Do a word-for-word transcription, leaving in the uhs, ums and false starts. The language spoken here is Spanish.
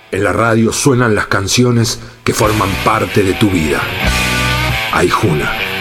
En la radio suenan las canciones que forman parte de tu vida. Aijuna.